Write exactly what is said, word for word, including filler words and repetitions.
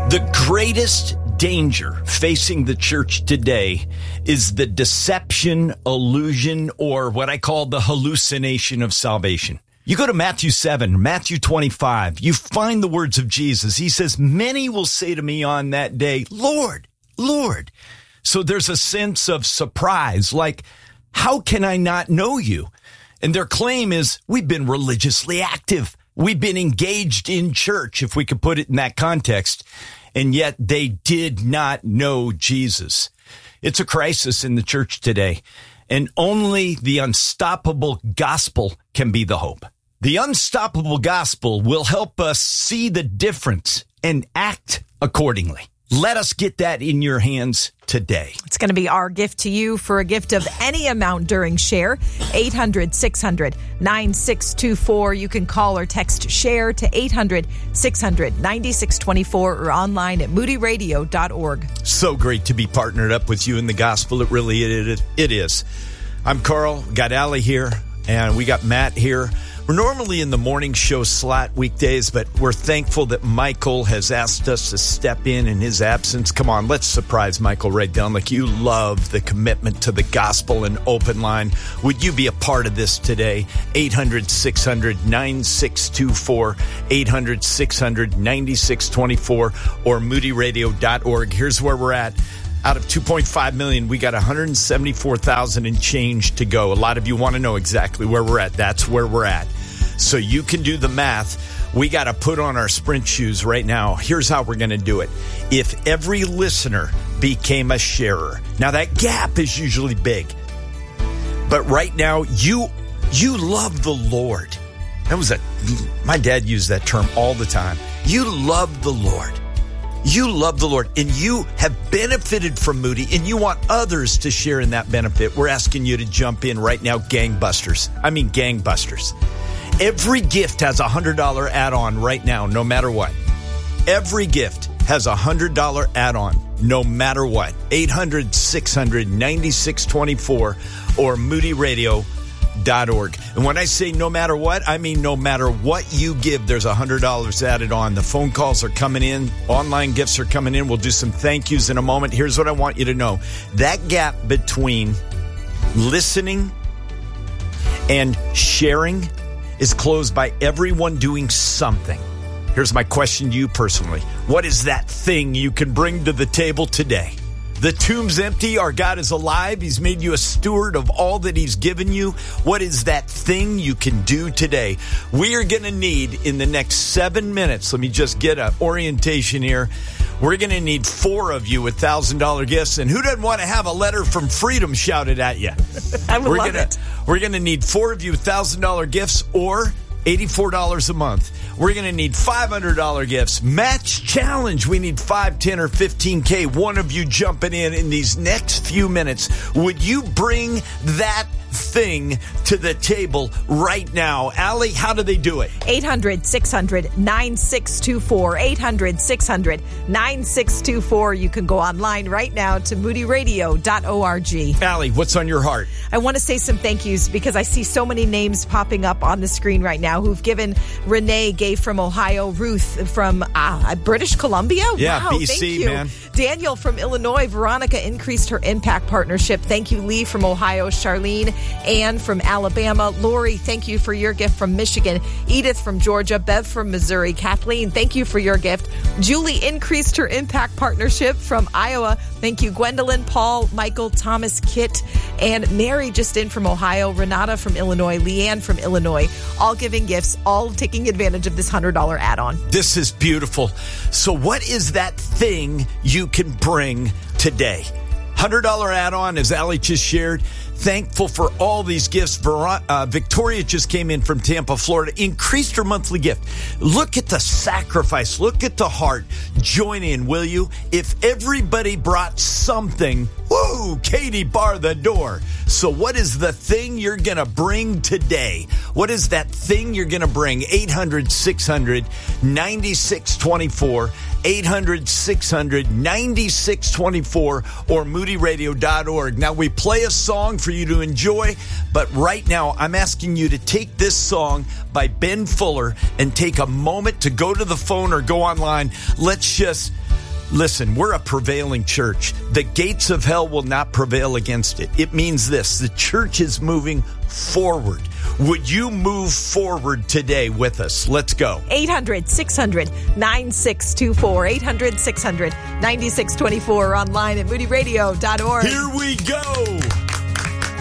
The greatest danger facing the church today is the deception, illusion, or what I call the hallucination of salvation. You go to Matthew seven, Matthew twenty-five, you find the words of Jesus. He says, many will say to me on that day, Lord, Lord. So there's a sense of surprise, like, how can I not know you? And their claim is, we've been religiously active. We've been engaged in church, if we could put it in that context. And yet they did not know Jesus. It's a crisis in the church today. And only the unstoppable gospel can be the hope. The unstoppable gospel will help us see the difference and act accordingly. Let us get that in your hands today. It's going to be our gift to you for a gift of any amount during Share. eight hundred, six hundred, nine six two four. You can call or text Share to eight hundred, six hundred, nine six two four or online at moody radio dot org. So great to be partnered up with you in the gospel. It really it, it is. I'm Carl, got Allie here, and we got Matt here. We're normally in the morning show slot weekdays, but we're thankful that Michael has asked us to step in in his absence. Come on, let's surprise Michael right down. Like, you love the commitment to the gospel and open line. Would you be a part of this today? eight hundred, six hundred, nine six two four, eight hundred, six hundred, nine six two four, or moody radio dot org. Here's where we're at. Out of two point five million, we got one hundred seventy-four thousand and change to go. A lot of you want to know exactly where we're at. That's where we're at. So you can do the math. We got to put on our sprint shoes right now. Here's how we're going to do it. If every listener became a sharer, now that gap is usually big, but right now you you love the Lord. That was a my dad used that term all the time. You love the Lord. You love the Lord, and you have benefited from Moody, and you want others to share in that benefit. We're asking you to jump in right now, gangbusters. I mean gangbusters. Every gift has a one hundred dollars add-on right now, no matter what. Every gift has a one hundred dollars add-on, no matter what. eight hundred, six hundred, nine six two four or moody radio dot org. And when I say no matter what, I mean no matter what you give, there's one hundred dollars added on. The phone calls are coming in. Online gifts are coming in. We'll do some thank yous in a moment. Here's what I want you to know. That gap between listening and sharing is closed by everyone doing something. Here's my question to you personally. What is that thing you can bring to the table today? The tomb's empty. Our God is alive. He's made you a steward of all that he's given you. What is that thing you can do today? We are going to need, in the next seven minutes, let me just get an orientation here. We're going to need four of you with one thousand dollars gifts. And who doesn't want to have a letter from freedom shouted at you? I would we're love gonna, it. We're going to need four of you with one thousand dollars gifts or eighty-four dollars a month. We're going to need five hundred dollars gifts. Match challenge. We need five, ten, or fifteen K. One of you jumping in in these next few minutes. Would you bring that thing to the table right now? Allie, how do they do it? eight hundred, six hundred, nine six two four. eight hundred, six hundred, nine six two four. You can go online right now to moody radio dot org. Allie, what's on your heart? I want to say some thank yous because I see so many names popping up on the screen right now who've given. Renee gave from Ohio. Ruth from uh, British Columbia. Yeah, wow, B C, thank you. Man. Daniel from Illinois. Veronica increased her impact partnership. Thank you, Lee from Ohio. Charlene, Ann from Alabama. Lori, thank you for your gift from Michigan. Edith from Georgia. Bev from Missouri. Kathleen, thank you for your gift. Julie increased her impact partnership from Iowa. Thank you, Gwendolyn, Paul, Michael, Thomas, Kit, and Mary just in from Ohio. Renata from Illinois. Leanne from Illinois. All giving gifts, all taking advantage of this one hundred dollars add-on. This is beautiful. So what is that thing you can bring today? one hundred dollars add-on, as Allie just shared. Thankful for all these gifts. Ver- uh, Victoria just came in from Tampa, Florida, increased her monthly gift. Look at the sacrifice. Look at the heart. Join in, will you? If everybody brought something, woo, Katie bar the door. So what is the thing you're going to bring today? What is that thing you're going to bring? eight hundred, six hundred, nine six two four. eight hundred, six hundred, nine six two four or moody radio dot org. Now, we play a song for you to enjoy, but right now I'm asking you to take this song by Ben Fuller and take a moment to go to the phone or go online. Let's just Listen, we're a prevailing church. The gates of hell will not prevail against it. It means this: the church is moving forward. Would you move forward today with us? Let's go. eight hundred, six hundred, nine six two four. eight hundred, six hundred, nine six two four. Online at moody radio dot org. Here we go.